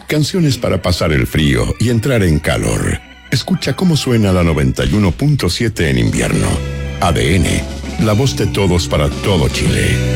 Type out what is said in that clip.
Canciones para pasar el frío y entrar en calor. Escucha cómo suena la 91.7 en invierno. ADN, la voz de todos para todo Chile.